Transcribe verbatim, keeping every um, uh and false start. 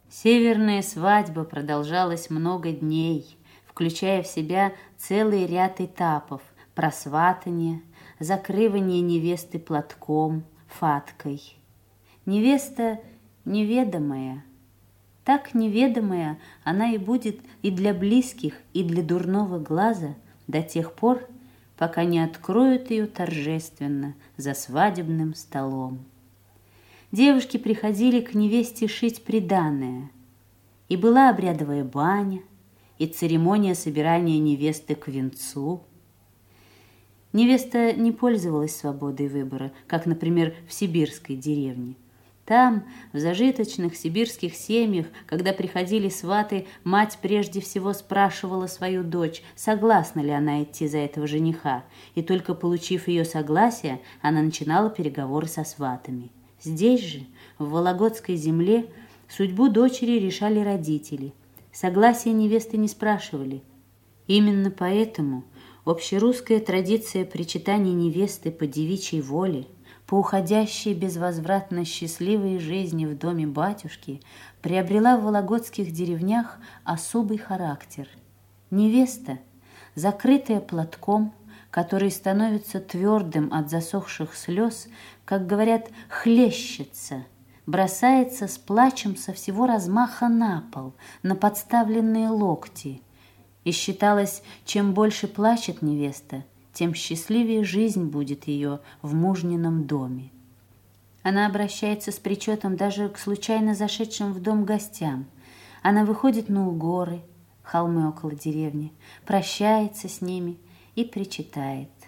Северная свадьба продолжалась много дней, включая в себя целый ряд этапов: просватание, закрывание невесты платком, фаткой. Невеста неведомая. Так неведомая она и будет и для близких, и для дурного глаза до тех пор, пока не откроют ее торжественно за свадебным столом. Девушки приходили к невесте шить приданое, и была обрядовая баня, и церемония собирания невесты к венцу. Невеста не пользовалась свободой выбора, как, например, в сибирской деревне. Там, в зажиточных сибирских семьях, когда приходили сваты, мать прежде всего спрашивала свою дочь, согласна ли она идти за этого жениха, и только получив ее согласие, она начинала переговоры со сватами. Здесь же, в Вологодской земле, судьбу дочери решали родители. Согласия невесты не спрашивали. Именно поэтому общерусская традиция причитания невесты по девичьей воле, по уходящей безвозвратно счастливой жизни в доме батюшки, приобрела в вологодских деревнях особый характер. Невеста, закрытая платком, который становится твердым от засохших слез, как говорят, хлещется, бросается с плачем со всего размаха на пол, на подставленные локти. И считалось, чем больше плачет невеста, тем счастливее жизнь будет ее в мужнином доме. Она обращается с причетом даже к случайно зашедшим в дом гостям. Она выходит на угоры, холмы около деревни, прощается с ними и причитает: